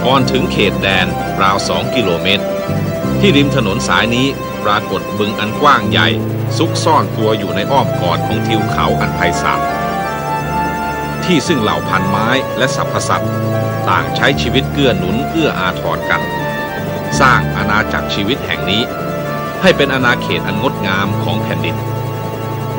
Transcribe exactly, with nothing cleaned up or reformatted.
ก่อนถึงเขตแดนราวสองกิโลเมตรที่ริมถนนสายนี้ปรากฏบึงอันกว้างใหญ่ซุกซ่อนตัวอยู่ในอ้อมกอดของทิวเขาอันไพศาลที่ซึ่งเหล่าพันไม้และสรรพสัตว์ต่างใช้ชีวิตเกื้อหนุนเอื้ออาทรกันสร้างอาณาจักรชีวิตแห่งนี้ให้เป็นอาณาเขตอันงดงามของแผ่นดิน